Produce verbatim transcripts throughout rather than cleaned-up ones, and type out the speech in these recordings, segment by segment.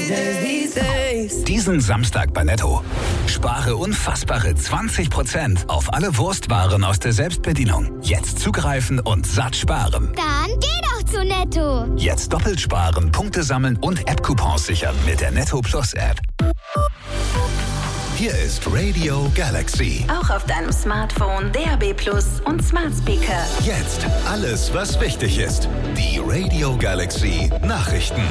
Diesen Samstag bei Netto. Spare unfassbare zwanzig Prozent auf alle Wurstwaren aus der Selbstbedienung. Jetzt zugreifen und satt sparen. Dann geh doch zu Netto. Jetzt doppelt sparen, Punkte sammeln und App-Coupons sichern mit der Netto Plus App. Hier ist Radio Galaxy. Auch auf deinem Smartphone, D A B Plus und Smart Speaker. Jetzt alles, was wichtig ist. Die Radio Galaxy Nachrichten.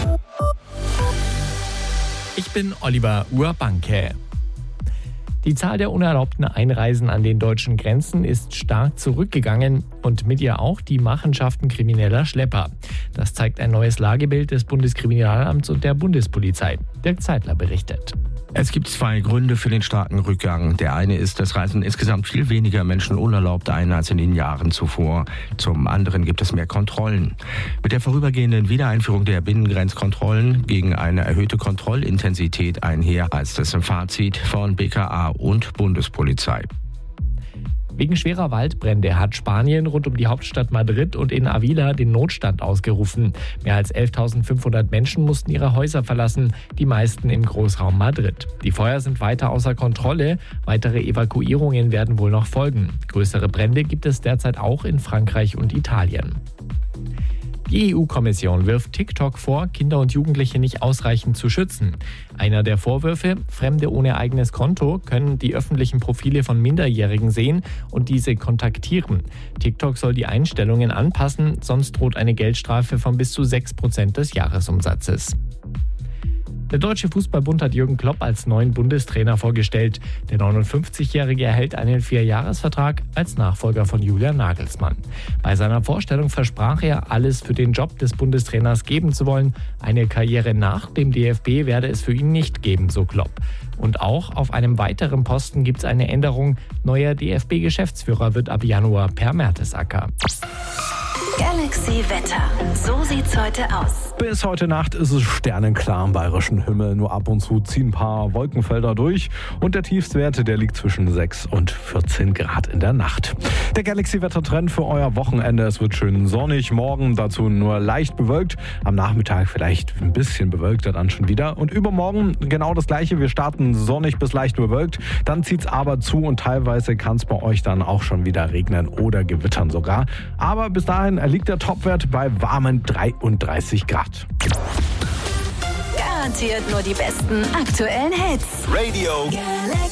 Ich bin Oliver Urbanke. Die Zahl der unerlaubten Einreisen an den deutschen Grenzen ist stark zurückgegangen und mit ihr auch die Machenschaften krimineller Schlepper. Das zeigt ein neues Lagebild des Bundeskriminalamts und der Bundespolizei. Dirk Zeitler berichtet. Es gibt zwei Gründe für den starken Rückgang. Der eine ist, dass reisen insgesamt viel weniger Menschen unerlaubt ein als in den Jahren zuvor. Zum anderen gibt es mehr Kontrollen. Mit der vorübergehenden Wiedereinführung der Binnengrenzkontrollen gegen eine erhöhte Kontrollintensität einher, heißt es im Fazit von B K A und Bundespolizei. Wegen schwerer Waldbrände hat Spanien rund um die Hauptstadt Madrid und in Avila den Notstand ausgerufen. Mehr als elftausendfünfhundert Menschen mussten ihre Häuser verlassen, die meisten im Großraum Madrid. Die Feuer sind weiter außer Kontrolle. Weitere Evakuierungen werden wohl noch folgen. Größere Brände gibt es derzeit auch in Frankreich und Italien. Die E U-Kommission wirft TikTok vor, Kinder und Jugendliche nicht ausreichend zu schützen. Einer der Vorwürfe: Fremde ohne eigenes Konto können die öffentlichen Profile von Minderjährigen sehen und diese kontaktieren. TikTok soll die Einstellungen anpassen, sonst droht eine Geldstrafe von bis zu sechs Prozent des Jahresumsatzes. Der Deutsche Fußballbund hat Jürgen Klopp als neuen Bundestrainer vorgestellt. Der neunundfünfzigjährige erhält einen Vierjahresvertrag als Nachfolger von Julian Nagelsmann. Bei seiner Vorstellung versprach er, alles für den Job des Bundestrainers geben zu wollen. Eine Karriere nach dem D F B werde es für ihn nicht geben, so Klopp. Und auch auf einem weiteren Posten gibt es eine Änderung. Neuer D F B-Geschäftsführer wird ab Januar Per Mertesacker. Galaxy Wetter. So sieht's heute aus. Bis heute Nacht ist es sternenklar am bayerischen Himmel. Nur ab und zu ziehen ein paar Wolkenfelder durch. Und der Tiefstwert, der liegt zwischen sechs und vierzehn Grad in der Nacht. Der Galaxy-Wettertrend für euer Wochenende. Es wird schön sonnig. Morgen dazu nur leicht bewölkt. Am Nachmittag vielleicht ein bisschen bewölkter dann schon wieder. Und übermorgen genau das Gleiche. Wir starten sonnig bis leicht bewölkt. Dann zieht's aber zu und teilweise kann es bei euch dann auch schon wieder regnen oder gewittern sogar. Aber bis dahin liegt der Topwert bei warmen dreiunddreißig Grad. Garantiert nur die besten aktuellen Hits. Radio